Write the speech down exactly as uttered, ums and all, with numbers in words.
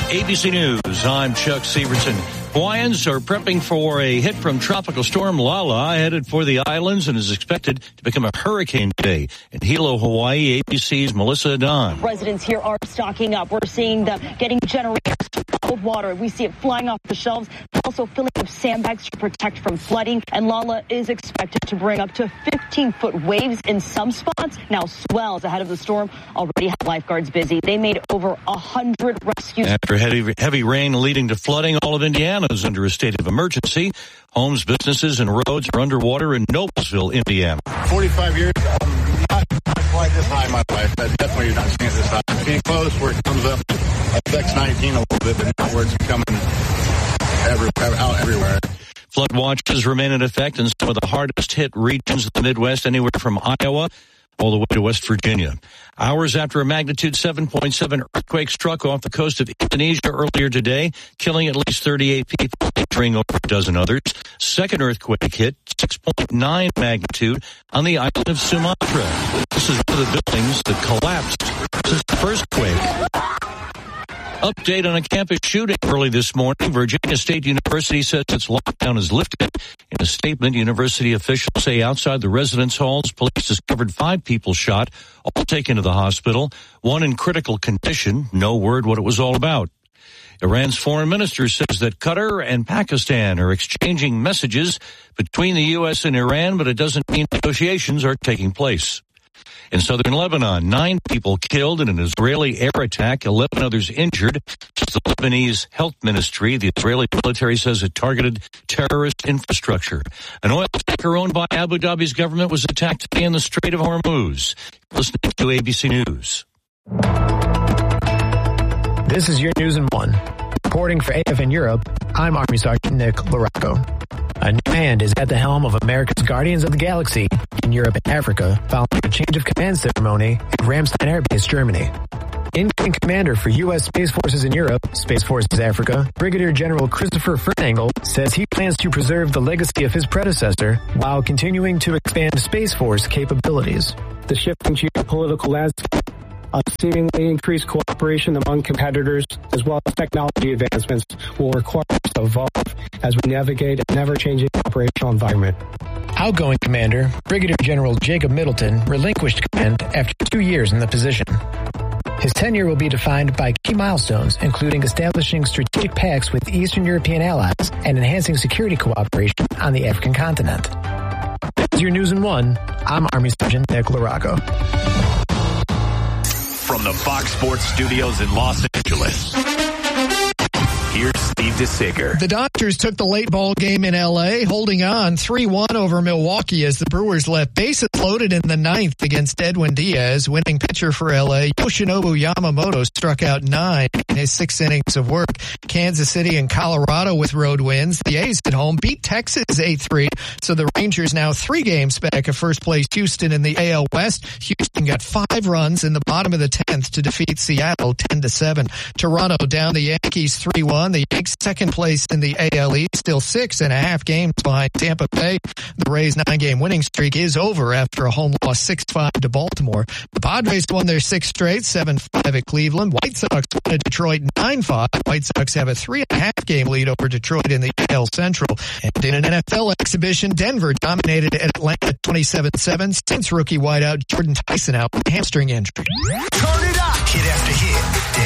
A B C News, I'm Chuck Severson. Hawaiians are prepping for a hit from Tropical Storm Lala, headed for the islands and is expected to become a hurricane today. In Hilo, Hawaii, A B C's Melissa Don. Residents here are stocking up. We're seeing them getting generators to cold water. We see it flying off the shelves, also filling up sandbags to protect from flooding. And Lala is expected to bring up to fifteen-foot waves in some spots. Now swells ahead of the storm already have lifeguards busy. They made over one hundred rescues. After heavy, heavy rain leading to flooding, all of Indiana is under a state of emergency. Homes, businesses, and roads are underwater in Noblesville, Indiana. forty-five years, um, not, not quite this high in my life. But definitely you're not seeing it this high. I've seen close where it comes up, affects nineteen a little bit, but not where it's coming every, out everywhere. Flood watches remain in effect in some of the hardest hit regions of the Midwest, anywhere from Iowa all the way to West Virginia. Hours after a magnitude seven point seven earthquake struck off the coast of Indonesia earlier today, killing at least thirty-eight people, injuring over a dozen others. Second earthquake hit, six point nine magnitude, on the island of Sumatra. This is one of the buildings that collapsed since the first quake. Update on a campus shooting early this morning. Virginia State University says its lockdown is lifted. In a statement, university officials say outside the residence halls, police discovered five people shot, all taken to the hospital, one in critical condition. No word what it was all about. Iran's foreign minister says that Qatar and Pakistan are exchanging messages between the U S and Iran, but it doesn't mean negotiations are taking place. In southern Lebanon, nine people killed in an Israeli air attack, eleven others injured. The Lebanese health ministry, the Israeli military says it targeted terrorist infrastructure. An oil tanker owned by Abu Dhabi's government was attacked today in the Strait of Hormuz. Listening to A B C News. This is your news in one. Reporting for A F in Europe, I'm Army Sergeant Nick Laraco. A new hand is at the helm of America's Guardians of the Galaxy in Europe and Africa following a change of command ceremony at Ramstein Air Base, Germany. Incoming commander for U S Space Forces in Europe, Space Forces Africa, Brigadier General Christopher Fernangle, says he plans to preserve the legacy of his predecessor while continuing to expand Space Force capabilities. The shifting geopolitical landscape, a seemingly increased cooperation among competitors, as well as technology advancements, will require us to evolve as we navigate an ever-changing operational environment. Outgoing Commander, Brigadier General Jacob Middleton, relinquished command after two years in the position. His tenure will be defined by key milestones, including establishing strategic pacts with Eastern European allies and enhancing security cooperation on the African continent. That's your news in one. I'm Army Sergeant Nick Laraco. From the Fox Sports Studios in Los Angeles, here's Steve DeSicker. The Dodgers took the late ball game in L A, holding on three one over Milwaukee as the Brewers left bases loaded in the ninth against Edwin Diaz. Winning pitcher for L A, Yoshinobu Yamamoto, struck out nine in his six innings of work. Kansas City and Colorado with road wins. The A's at home beat Texas eight three, so the Rangers now three games back of first place Houston in the A L West. Houston got five runs in the bottom of the tenth to defeat Seattle ten to seven. Toronto down the Yankees three one. The Yankees second place in the A L East, still six and a half games behind Tampa Bay. The Rays' nine-game winning streak is over after a home loss six five to Baltimore. The Padres won their sixth straight, seven five at Cleveland. White Sox won at Detroit nine five. White Sox have a three and a half game lead over Detroit in the A L Central. And in an N F L exhibition, Denver dominated at Atlanta twenty-seven seven. Saints rookie wideout Jordan Tyson out with a hamstring injury. Turn it up. Hit after hit.